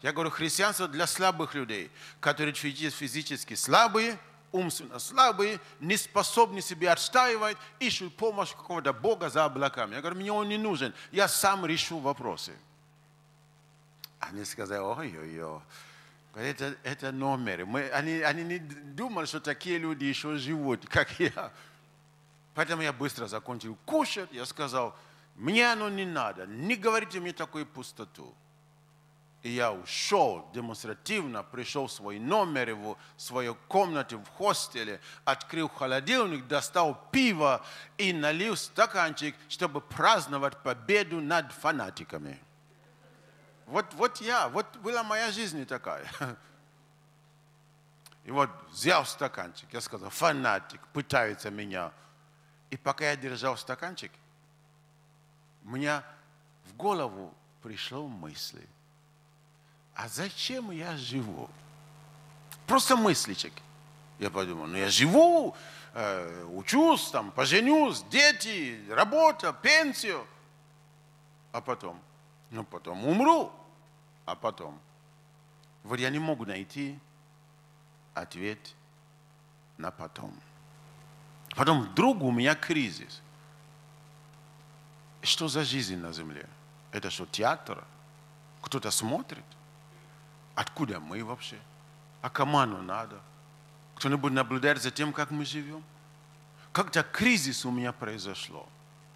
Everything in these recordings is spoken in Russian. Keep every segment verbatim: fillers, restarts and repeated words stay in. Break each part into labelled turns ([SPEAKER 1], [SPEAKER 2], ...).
[SPEAKER 1] Я говорю, христианство для слабых людей, которые физически слабые, умственно слабые, не способны себе отстаивать, ищут помощь какого-то Бога за облаками. Я говорю, мне он не нужен, я сам решу вопросы. Они сказали, ой-ой-ой, это, это номер. Мы, они, они не думали, что такие люди еще живут, как я. Поэтому я быстро закончил кушать. Я сказал, мне оно не надо, не говорите мне такую пустоту. И я ушел демонстративно, пришел в свой номер, в свою комнату в хостеле, открыл холодильник, достал пиво и налил стаканчик, чтобы праздновать победу над фанатиками. Вот, вот я, вот была моя жизнь такая. И вот взял стаканчик, я сказал, фанатик, пытается меня. И пока я держал стаканчик, мне в голову пришло мысли. А зачем я живу? Просто мысличек. Я подумал, ну я живу, э, учусь, там, поженюсь, дети, работа, пенсию. А потом, ну потом умру. А потом, вот я не могу найти ответ на потом. Потом вдруг у меня кризис. Что за жизнь на земле? Это что, театр? Кто-то смотрит? Откуда мы вообще? А кому оно надо? Кто-нибудь наблюдает за тем, как мы живем? Как-то кризис у меня произошло.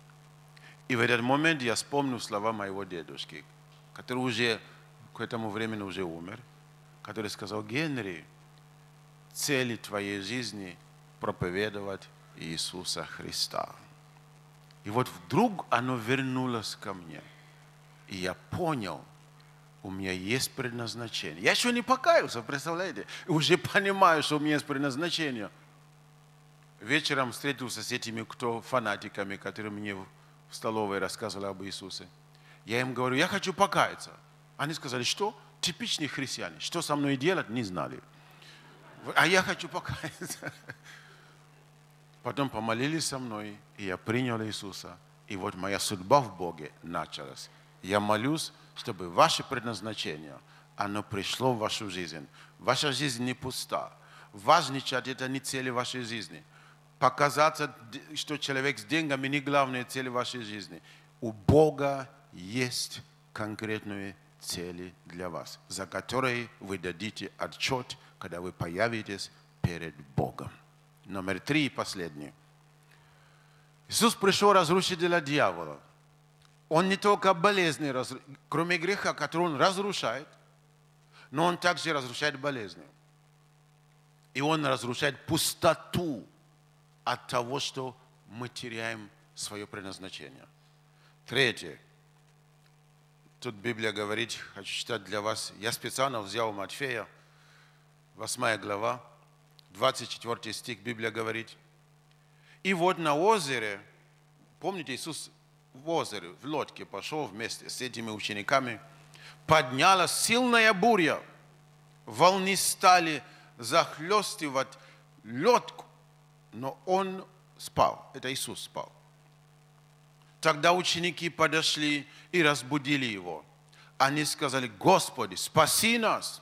[SPEAKER 1] И в этот момент я вспомнил слова моего дедушки, который уже к этому времени уже умер, который сказал, Генри, цели твоей жизни проповедовать Иисуса Христа. И вот вдруг оно вернулось ко мне. И я понял, у меня есть предназначение. Я еще не покаялся, представляете? И уже понимаю, что у меня есть предназначение. Вечером встретился с этими кто фанатиками, которые мне в столовой рассказывали об Иисусе. Я им говорю, я хочу покаяться. Они сказали, что? Типичные христиане. Что со мной делать, не знали. А я хочу покаяться. Потом помолились со мной, и я принял Иисуса. И вот моя судьба в Боге началась. Я молюсь, чтобы ваше предназначение, оно пришло в вашу жизнь. Ваша жизнь не пуста. Важничать – это не цели вашей жизни. Показаться, что человек с деньгами не главная цель вашей жизни. У Бога есть конкретные цели для вас, за которые вы дадите отчет, когда вы появитесь перед Богом. Номер три и последний. Иисус пришел разрушить дела дьявола. Он не только болезни, кроме греха, который он разрушает, но он также разрушает болезни. И он разрушает пустоту от того, что мы теряем свое предназначение. Третье. Тут Библия говорит, хочу читать для вас. Я специально взял Матфея, восьмая глава, двадцать четвёртый стих, Библия говорит. И вот на озере, помните, Иисус в озере, в лодке пошел вместе с этими учениками, поднялась сильная буря, волны стали захлестывать лодку, но он спал, это Иисус спал. Тогда ученики подошли и разбудили его. Они сказали, Господи, спаси нас.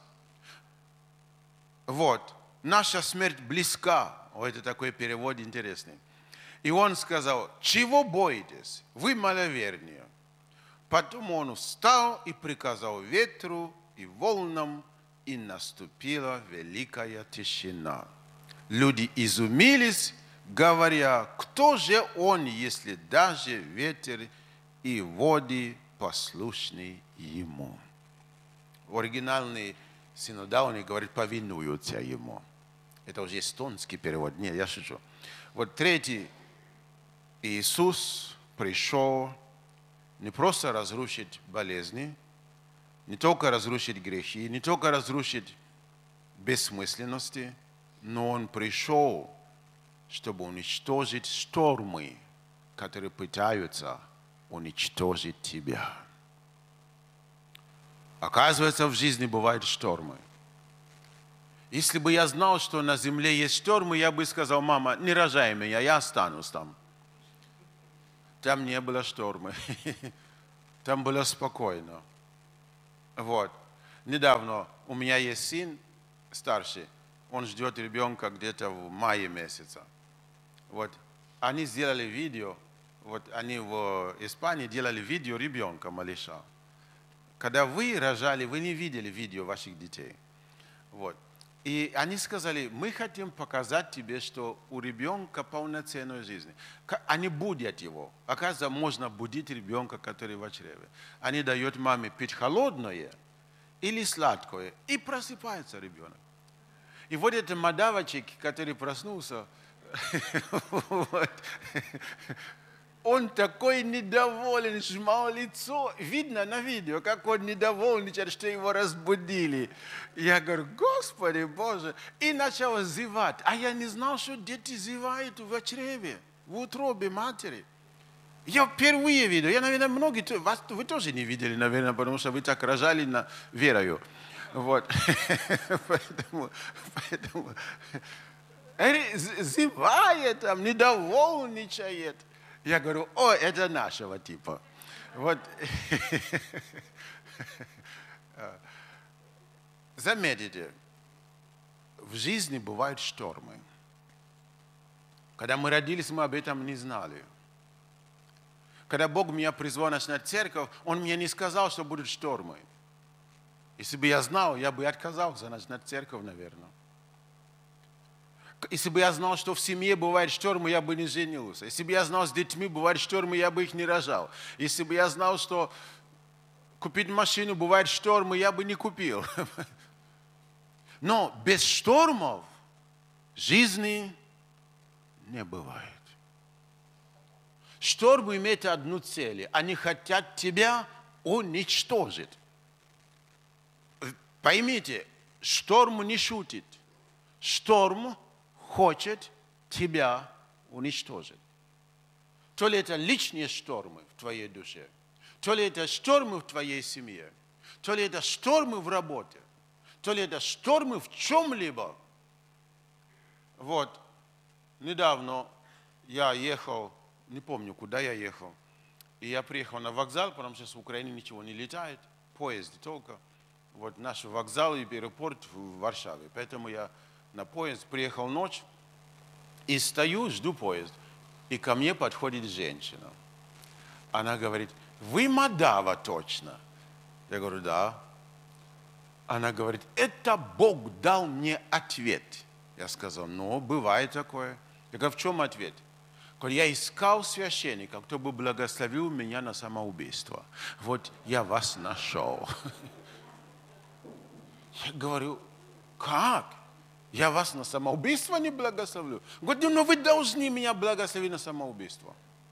[SPEAKER 1] Вот, наша смерть близка. О, это такой перевод интересный. И он сказал, чего боитесь? Вы маловерные. Потом он встал и приказал ветру и волнам, и наступила великая тишина. Люди изумились, говоря, кто же он, если даже ветер и воды послушны ему. Оригинальный синодальный говорит, повинуются ему. Это уже эстонский перевод. Нет, я шучу. Вот третий. Иисус пришел не просто разрушить болезни, не только разрушить грехи, не только разрушить бессмысленности, но Он пришел, чтобы уничтожить штормы, которые пытаются уничтожить тебя. Оказывается, в жизни бывают штормы. Если бы я знал, что на земле есть штормы, я бы сказал, мама, не рожай меня, я останусь там. Там не было шторма. Там было спокойно. Вот. недавно у меня есть сын старший, он ждет ребенка где-то в мае месяце. Вот. Они сделали видео, вот они в Испании делали видео ребенка, малыша. Когда вы рожали, вы не видели видео ваших детей. Вот. И они сказали, мы хотим показать тебе, что у ребенка полноценная жизнь. Они будят его. Оказывается, можно будить ребенка, который в чреве. Они дают маме пить холодное или сладкое, и просыпается ребенок. И вот этот мадавочек, который проснулся, он такой недоволен, сжимал лицо. Видно на видео, как он недоволен, что его разбудили. Я говорю, Господи Боже. И начал зевать. А я не знал, что дети зевают в чреве, в утробе матери. Я впервые видел. Я, наверное, многие, вас, вы тоже не видели, наверное, потому что вы так рожали на верою. Вот. Поэтому, поэтому зевает там, недовольничает. Я говорю, о, это нашего типа. Вот. Заметьте, в жизни бывают штормы. Когда мы родились, мы об этом не знали. Когда Бог меня призвал начинать церковь, Он мне не сказал, что будут штормы. Если бы я знал, я бы отказался начинать церковь, наверное. Если бы я знал, что в семье бывают штормы, я бы не женился. Если бы я знал, с детьми бывают штормы, я бы их не рожал. Если бы я знал, что купить машину бывают штормы, я бы не купил. Но без штормов жизни не бывает. Штормы имеют одну цель. Они хотят тебя уничтожить. Поймите, шторм не шутит. Шторм хочет тебя уничтожить. То ли это личные штормы в твоей душе, то ли это штормы в твоей семье, то ли это штормы в работе, то ли это штормы в чем-либо. Вот, недавно я ехал, не помню, куда я ехал, и я приехал на вокзал, потому что с Украины ничего не летает, поезд только. Вот наш вокзал и аэропорт в Варшаве. Поэтому я на поезд приехал ночь и стою, жду поезд. И ко мне подходит женщина. Она говорит, вы Мадава точно? Я говорю, да. Она говорит, это Бог дал мне ответ. Я сказал, ну, бывает такое. Я говорю, в чем ответ? Я искал священника, кто бы благословил меня на самоубийство. Вот я вас нашел. Я говорю, как? Я вас на самоубийство не благословлю? Говорю, но вы должны меня благословить на самоубийство.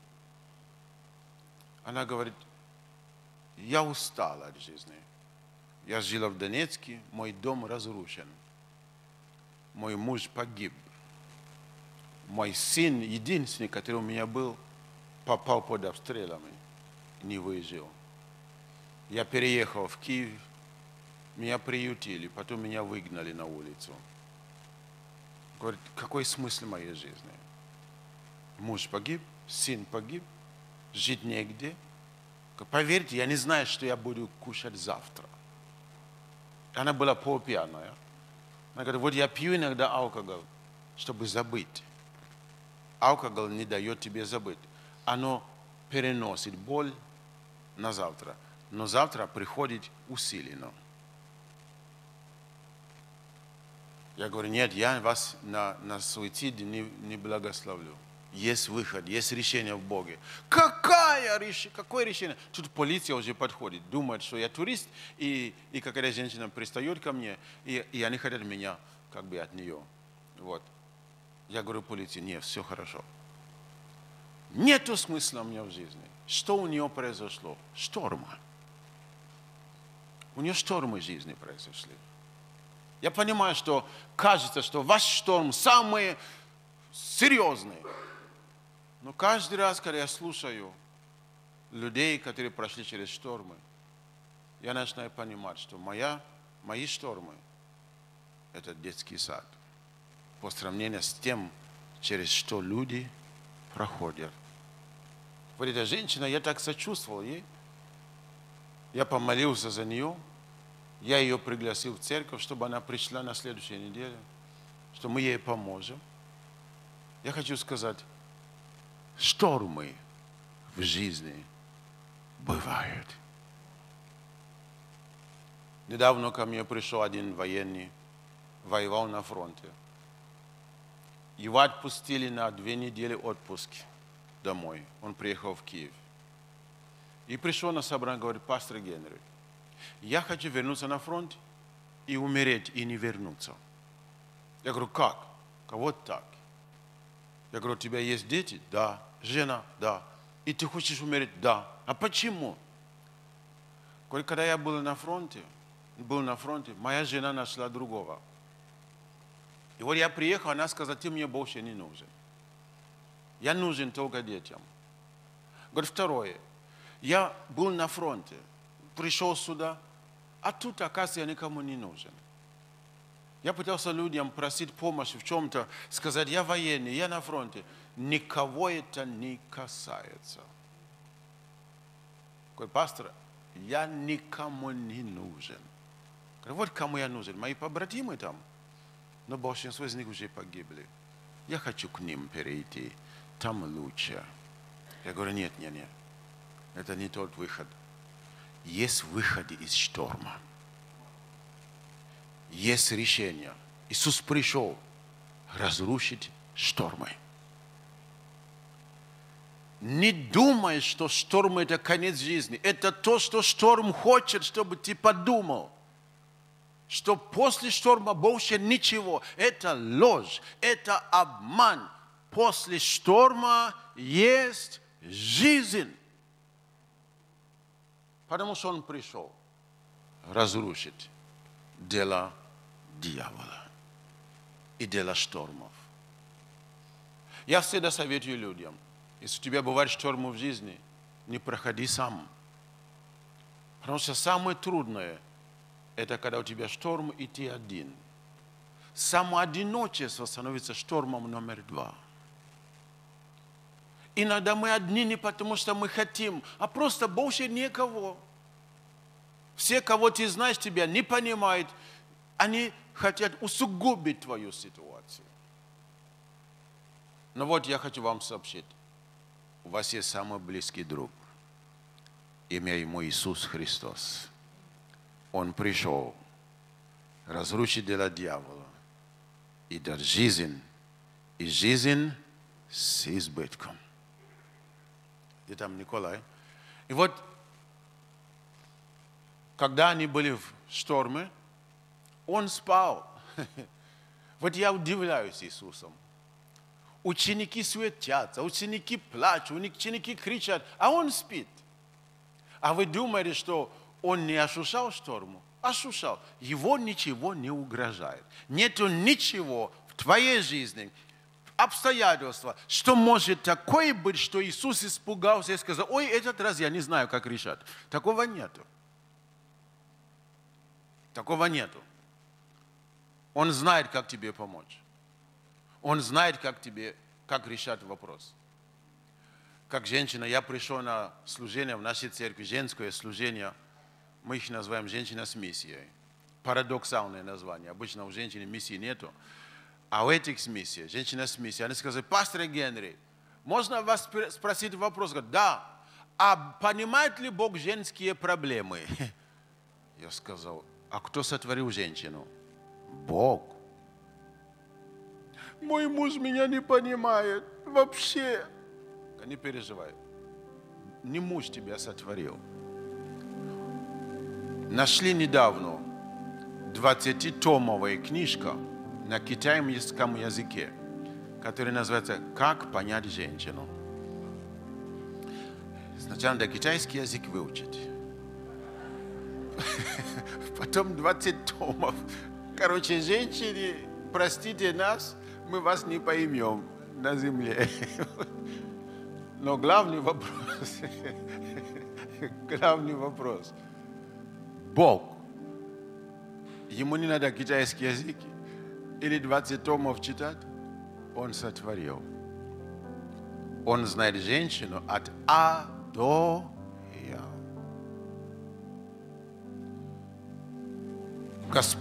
[SPEAKER 1] Она говорит, я устала от жизни. Я жила в Донецке, мой дом разрушен. Мой муж погиб. Мой сын, единственный, который у меня был, попал под обстрелами, не выжил. Я переехал в Киев, меня приютили, потом меня выгнали на улицу. Говорит, какой смысл моей жизни? Муж погиб, сын погиб, жить негде. Поверьте, я не знаю, что я буду кушать завтра. Она была полупьяная. Она говорит, вот я пью иногда алкоголь, чтобы забыть. Алкоголь не дает тебе забыть. Оно переносит боль на завтра. Но завтра приходит усиленно. Я говорю, нет, я вас на, на суицид не, не благословлю. Есть выход, есть решение в Боге. Какое решение? Какое решение? Тут полиция уже подходит, думает, что я турист, и, и какая женщина пристает ко мне, и, и они хотят меня как бы от нее. Вот. Я говорю полиции, нет, все хорошо. Нету смысла у меня в жизни. Что у нее произошло? Штормы. У нее штормы жизни произошли. Я понимаю, что кажется, что ваш шторм самый серьезный. Но каждый раз, когда я слушаю людей, которые прошли через штормы, я начинаю понимать, что моя, мои штормы – это детский сад. По сравнению с тем, через что люди проходят. Вот эта женщина, я так сочувствовал ей. Я помолился за нее. Я ее пригласил в церковь, чтобы она пришла на следующей неделе, что мы ей поможем. Я хочу сказать, штормы в жизни бывают. Недавно ко мне пришел один военный, воевал на фронте. Его отпустили на две недели отпуска домой. Он приехал в Киев. И пришел на собрание, говорит: пастор Генри, я хочу вернуться на фронт и умереть, и не вернуться. Я говорю: как? Вот так. Я говорю: у тебя есть дети? Да. Жена? Да. И ты хочешь умереть? Да. А почему? Говорит, когда я был на фронте, был на фронте, моя жена нашла другого. И вот я приехал, она сказала: ты мне больше не нужен. Я нужен только детям. Говорит, второе. Я был на фронте, пришел сюда, а тут, оказывается, я никому не нужен. Я пытался людям просить помощи в чем-то, сказать: я военный, я на фронте. Никого это не касается. Говорит, пастор, я никому не нужен. Говорит, вот кому я нужен. Мои побратимы там, но большинство из них уже погибли. Я хочу к ним перейти. Там лучше. Я говорю: нет, нет, нет. Это не тот выход. Есть выход из шторма. Есть решение. Иисус пришел разрушить штормы. Не думай, что шторм – это конец жизни. Это то, что шторм хочет, чтобы ты подумал. Что после шторма больше ничего. Это ложь, это обман. После шторма есть жизнь. Потому что он пришел разрушить дела дьявола и дела штормов. Я всегда советую людям, если у тебя бывают штормы в жизни, не проходи сам. Потому что самое трудное – это когда у тебя шторм, и ты один. Самоодиночество становится штормом номер два. Иногда мы одни не потому, что мы хотим, а просто больше некого. Все, кого ты знаешь, тебя не понимают, они хотят усугубить твою ситуацию. Но вот я хочу вам сообщить. У вас есть самый близкий друг. Имя ему Иисус Христос. Он пришел разрушить дела дьявола и дать жизнь, и жизнь с избытком. Где там Николай? И вот, когда они были в шторме, он спал. Вот я удивляюсь Иисусом. Ученики суетятся, ученики плачут, ученики кричат, а он спит. А вы думаете, что он не ощущал шторму? Ощущал. Его ничего не угрожает. Нету ничего в твоей жизни, обстоятельства, что может такое быть, что Иисус испугался и сказал: ой, этот раз я не знаю, как решать. Такого нету. Такого нету. Он знает, как тебе помочь. Он знает, как тебе, как решать вопрос. Как женщина, я пришел на служение в нашей церкви, женское служение, мы их называем «женщина с миссией». Парадоксальное название. Обычно у женщины миссии нету. А у этих с миссией, женщина с миссией, они сказали: пастор Генри, можно вас спросить вопрос? Говорят, да. А понимает ли Бог женские проблемы? Я сказал: а кто сотворил женщину? Бог. Мой муж меня не понимает вообще. Не переживай. Не муж тебя сотворил. Нашли недавно двадцатитомовая книжка на китайском языке, которая называется «Как понять женщину». Сначала надо китайский язык выучить. Потом двадцать томов. Короче, женщины, простите нас, мы вас не поймем на земле. Но главный вопрос, главный вопрос. Бог, ему не надо китайский язык или двадцать томов читать, он сотворил. Он знает женщину от А до Я. Господь